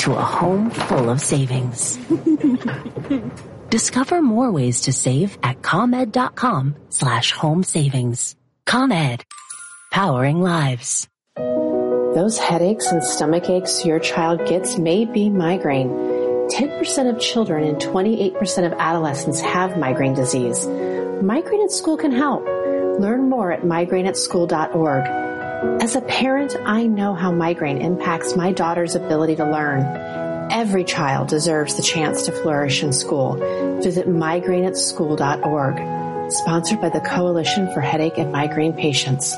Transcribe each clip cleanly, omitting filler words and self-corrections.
to a home full of savings. Discover more ways to save at ComEd.com/home savings. ComEd, powering lives. Those headaches and stomach aches your child gets may be migraine. 10% of children and 28% of adolescents have migraine disease. Migraine at School can help. Learn more at migraineatschool.org. As a parent, I know how migraine impacts my daughter's ability to learn. Every child deserves the chance to flourish in school. Visit migraineatschool.org. Sponsored by the Coalition for Headache and Migraine Patients.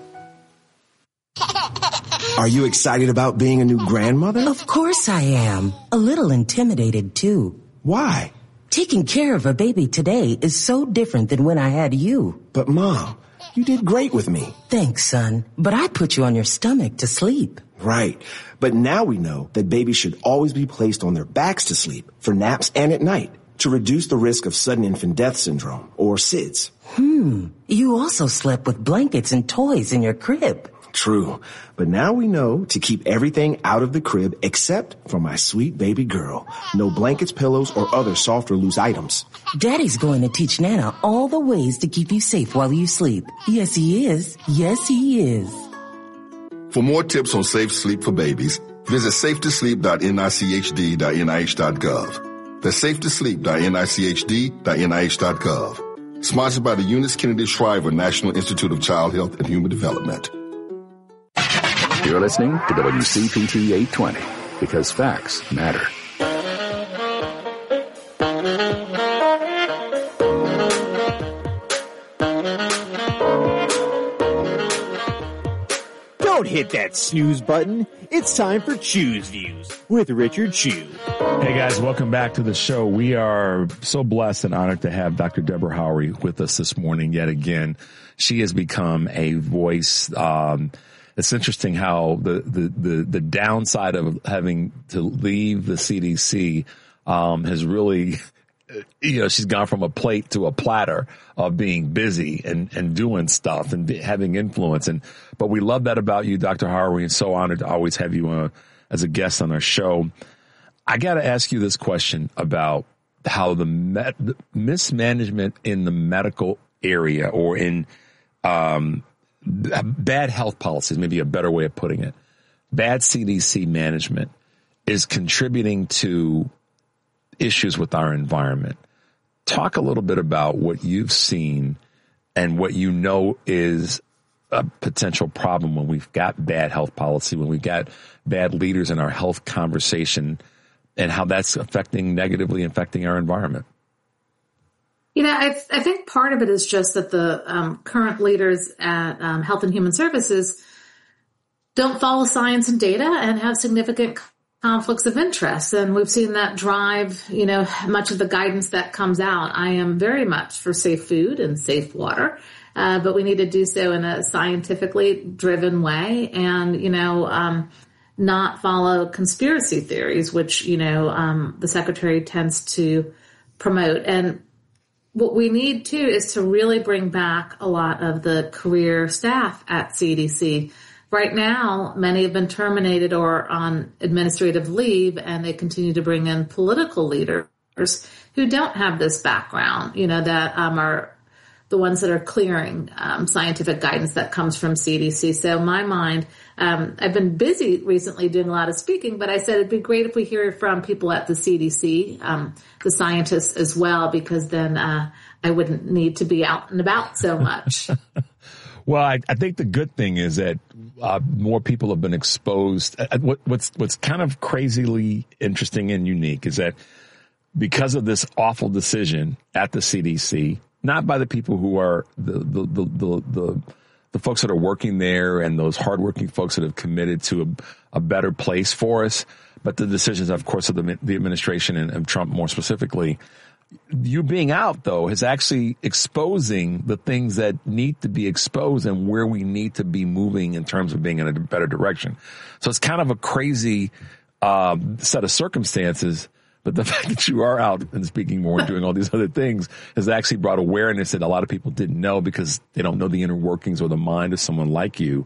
Are you excited about being a new grandmother? Of course I am. A little intimidated, too. Why? Taking care of a baby today is so different than when I had you. But, Mom, you did great with me. Thanks, son. But I put you on your stomach to sleep. Right. But now we know that babies should always be placed on their backs to sleep for naps and at night to reduce the risk of sudden infant death syndrome, or SIDS. You also slept with blankets and toys in your crib. True. But now we know to keep everything out of the crib except for my sweet baby girl. No blankets, pillows, or other soft or loose items. Daddy's going to teach Nana all the ways to keep you safe while you sleep. Yes, he is. Yes, he is. For more tips on safe sleep for babies, visit safetosleep.nichd.nih.gov. That's safetosleep.nichd.nih.gov. Sponsored by the Eunice Kennedy Shriver National Institute of Child Health and Human Development. You're listening to WCPT 820 because facts matter. Don't hit that snooze button. It's time for Choose Views with Richard Chew. Hey guys, welcome back to the show. We are so blessed and honored to have Dr. Deborah Howery with us this morning yet again. She has become a voice. It's interesting how the downside of having to leave the CDC has really, she's gone from a plate to a platter of being busy and doing stuff and having influence. But we love that about you, Dr. Howery, and so honored to always have you as a guest on our show. I got to ask you this question about how the mismanagement in the medical area or in bad health policies, maybe a better way of putting it, bad CDC management is contributing to issues with our environment. Talk a little bit about what you've seen and what you know is a potential problem when we've got bad health policy, when we've got bad leaders in our health conversation, and how that's negatively affecting our environment. I think part of it is just that the current leaders at Health and Human Services don't follow science and data and have significant conflicts of interest. And we've seen that drive, much of the guidance that comes out. I am very much for safe food and safe water, but we need to do so in a scientifically driven way and, not follow conspiracy theories, which, the secretary tends to promote. And what we need, too, is to really bring back a lot of the career staff at CDC. Right now, many have been terminated or on administrative leave, and they continue to bring in political leaders who don't have this background, that are the ones that are clearing scientific guidance that comes from CDC. So in my mind, I've been busy recently doing a lot of speaking, but I said it'd be great if we hear from people at the CDC, the scientists as well, because then I wouldn't need to be out and about so much. Well, I think the good thing is that more people have been exposed. What's kind of crazily interesting and unique is that because of this awful decision at the CDC, not by the people who are the folks that are working there and those hardworking folks that have committed to a better place for us, but the decisions, of course, of the administration and of Trump more specifically. You being out, though, is actually exposing the things that need to be exposed and where we need to be moving in terms of being in a better direction. So it's kind of a crazy set of circumstances. But the fact that you are out and speaking more and doing all these other things has actually brought awareness that a lot of people didn't know because they don't know the inner workings or the mind of someone like you.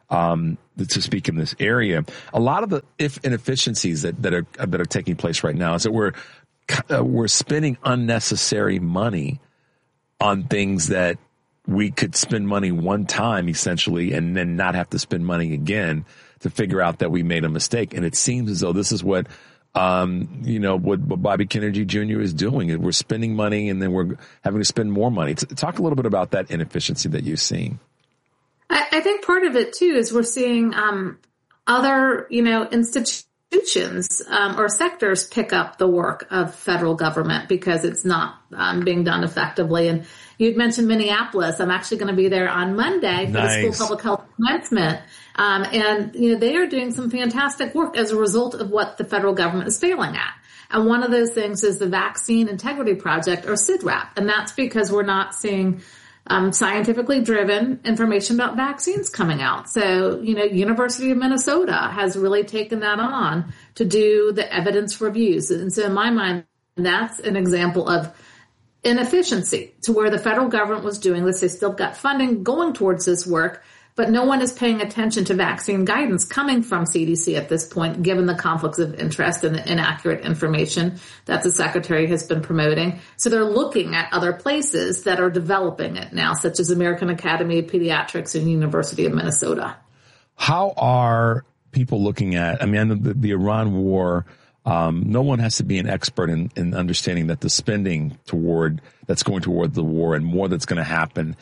to speak in this area. A lot of the inefficiencies that are taking place right now is that we're spending unnecessary money on things that we could spend money one time essentially and then not have to spend money again to figure out that we made a mistake. And it seems as though this is what Bobby Kennedy Jr. is doing. We're spending money and then we're having to spend more money. Talk a little bit about that inefficiency that you're seeing. I think part of it too is we're seeing other, institutions or sectors pick up the work of federal government because it's not being done effectively. And you'd mentioned Minneapolis. I'm actually going to be there on Monday for the school public health commencement. And they are doing some fantastic work as a result of what the federal government is failing at. And one of those things is the Vaccine Integrity Project, or CIDRAP. And that's because we're not seeing scientifically driven information about vaccines coming out. So, University of Minnesota has really taken that on to do the evidence reviews. And so in my mind, that's an example of inefficiency to where the federal government was doing this. They still got funding going towards this work, but no one is paying attention to vaccine guidance coming from CDC at this point, given the conflicts of interest and the inaccurate information that the secretary has been promoting. So they're looking at other places that are developing it now, such as American Academy of Pediatrics and University of Minnesota. How are people looking at, I know the Iran war, no one has to be an expert in understanding that the spending that's going toward the war and more that's going to happen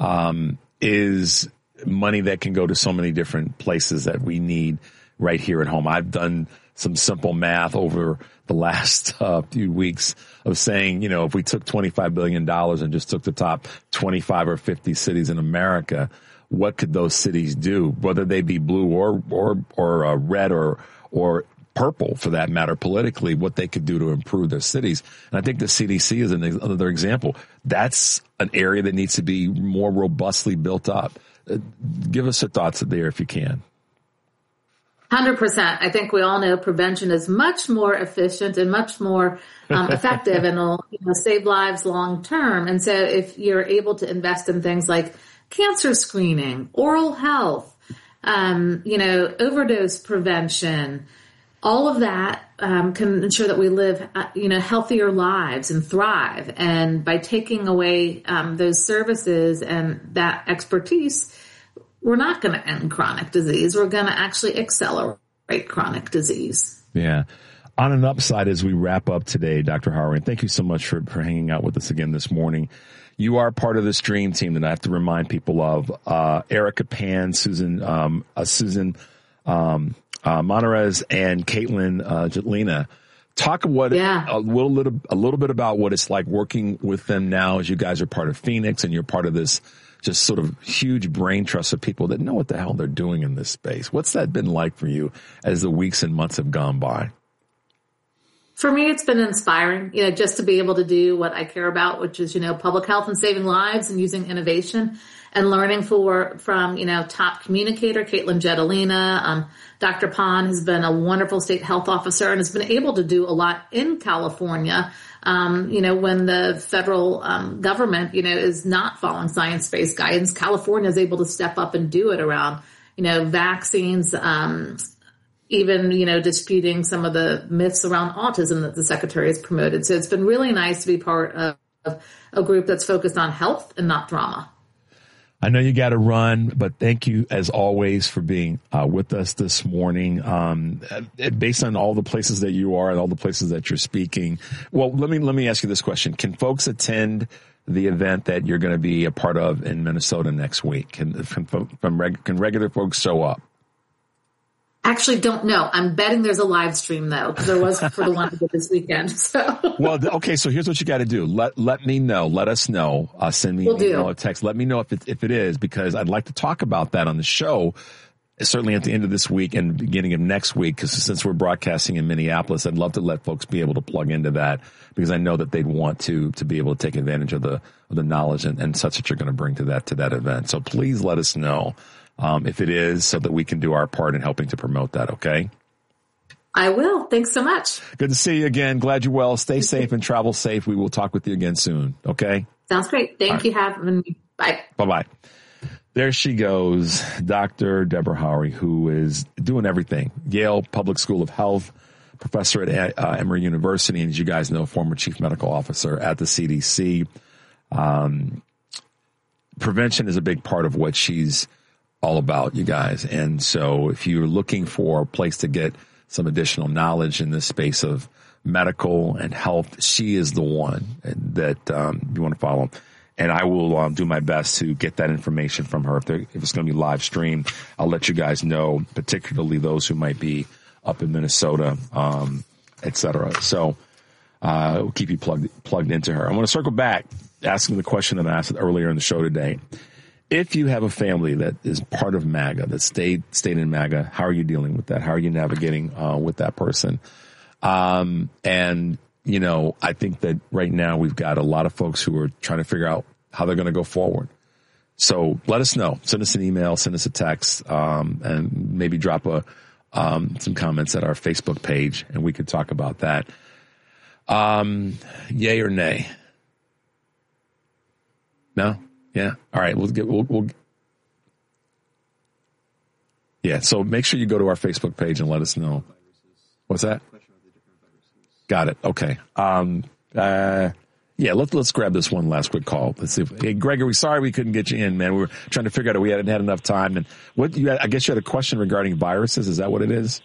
is money that can go to so many different places that we need right here at home. I've done some simple math over the last few weeks of saying, if we took $25 billion and just took the top 25 or 50 cities in America, what could those cities do, whether they be blue or red or purple for that matter, politically, what they could do to improve their cities. And I think the CDC is another example. That's an area that needs to be more robustly built up. Give us your thoughts there if you can. 100%. I think we all know prevention is much more efficient and much more effective and will save lives long term. And so if you're able to invest in things like cancer screening, oral health, overdose prevention, all of that can ensure that we live, healthier lives and thrive. And by taking away those services and that expertise, we're not going to end chronic disease. We're going to actually accelerate chronic disease. Yeah. On an upside, as we wrap up today, Dr. Hauerwein, thank you so much for hanging out with us again this morning. You are part of this dream team that I have to remind people of. Erica Pan, Susan Monarez, and Caitlin Jetlina. Talk a little bit about what it's like working with them now as you guys are part of Phoenix and you're part of this just sort of huge brain trust of people that know what the hell they're doing in this space. What's that been like for you as the weeks and months have gone by? For me, it's been inspiring, just to be able to do what I care about, which is, public health and saving lives and using innovation and learning from top communicator, Caitlin Jetlina. Dr. Pan has been a wonderful state health officer and has been able to do a lot in California. When the federal government, is not following science-based guidance, California is able to step up and do it around, vaccines, even, disputing some of the myths around autism that the secretary has promoted. So it's been really nice to be part of a group that's focused on health and not drama. I know you got to run, but thank you as always for being with us this morning. Based on all the places that you are and all the places that you're speaking, well, let me ask you this question: can folks attend the event that you're going to be a part of in Minnesota next week? Can regular folks show up? Actually, don't know. I'm betting there's a live stream though, because there was for the one this weekend. So. Well, okay. So here's what you got to do. Let me know. Let us know. Send me an email or text. Let me know if it is, because I'd like to talk about that on the show. Certainly at the end of this week and beginning of next week, because since we're broadcasting in Minneapolis, I'd love to let folks be able to plug into that, because I know that they'd want to be able to take advantage of the knowledge and such that you're going to bring to that event. So please let us know. If it is, so that we can do our part in helping to promote that, okay? I will. Thanks so much. Good to see you again. Glad you're well. Stay safe and travel safe. We will talk with you again soon, okay? Sounds great. Thank you. Have me. Bye. Bye-bye. There she goes, Dr. Deborah Howery, who is doing everything. Yale Public School of Health, professor at Emory University, and as you guys know, former chief medical officer at the CDC. Prevention is a big part of what she's all about, you guys. And so if you're looking for a place to get some additional knowledge in this space of medical and health, she is the one that you want to follow. And I will do my best to get that information from her. If it's going to be live streamed, I'll let you guys know, particularly those who might be up in Minnesota, et cetera. So we'll keep you plugged into her. I want to circle back, asking the question that I asked earlier in the show today. If you have a family that is part of MAGA, that stayed in MAGA, how are you dealing with that? How are you navigating with that person? And you know, I think that right now we've got a lot of folks who are trying to figure out how they're going to go forward. So let us know. Send us an email, send us a text, and maybe drop some comments at our Facebook page, and we could talk about that. Yay or nay? No? Yeah. All right. We'll yeah. So make sure you go to our Facebook page and let us know. What's that? Got it. Okay. Yeah, let's grab this one last quick call. Let's see. Hey, Gregory, sorry we couldn't get you in, man. We were trying to figure out we hadn't had enough time. And I guess you had a question regarding viruses. Is that what it is?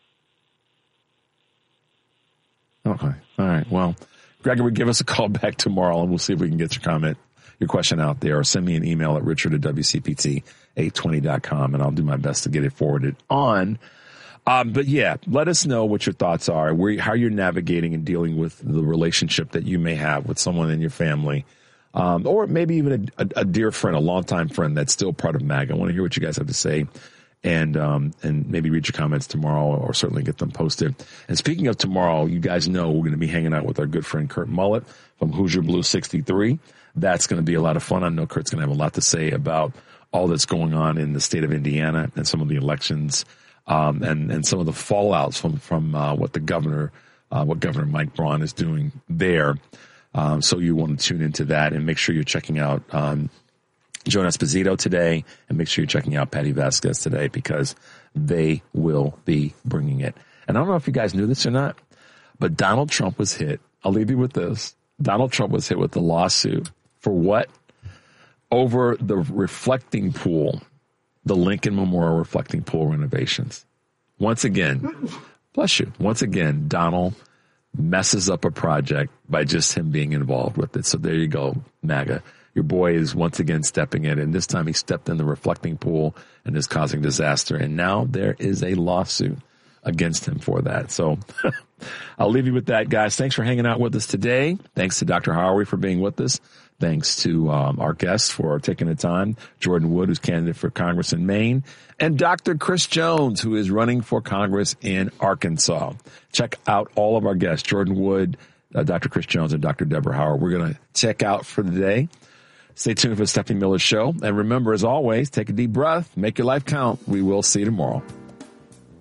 Okay. All right. Well, Gregory, give us a call back tomorrow and we'll see if we can get your question out there, or send me an email at richard@wcpt820.com and I'll do my best to get it forwarded on. But yeah, let us know what your thoughts are, how you're navigating and dealing with the relationship that you may have with someone in your family, or maybe even a dear friend, a longtime friend that's still part of MAGA. I want to hear what you guys have to say, and maybe read your comments tomorrow, or certainly get them posted. And speaking of tomorrow, you guys know we're going to be hanging out with our good friend Kurt Mullett from Hoosier Blue 63. That's going to be a lot of fun. I know Kurt's going to have a lot to say about all that's going on in the state of Indiana and some of the elections. And some of the fallouts from what Governor Mike Braun is doing there. So you want to tune into that, and make sure you're checking out Joan Esposito today, and make sure you're checking out Patty Vasquez today, because they will be bringing it. And I don't know if you guys knew this or not, but Donald Trump was hit. I'll leave you with this. Donald Trump was hit with the lawsuit for what? Over the reflecting pool. The Lincoln Memorial reflecting pool renovations. Once again, bless you. Once again, Donald messes up a project by just him being involved with it. So there you go, MAGA. Your boy is once again stepping in, and this time he stepped in the reflecting pool and is causing disaster. And now there is a lawsuit against him for that. So I'll leave you with that, guys. Thanks for hanging out with us today. Thanks to Dr. Howery for being with us. Thanks to our guests for taking the time, Jordan Wood, who's candidate for Congress in Maine, and Dr. Chris Jones, who is running for Congress in Arkansas. Check out all of our guests, Jordan Wood, Dr. Chris Jones, and Dr. Deborah Howard. We're going to check out for the day. Stay tuned for the Stephanie Miller Show. And remember, as always, take a deep breath, make your life count. We will see you tomorrow.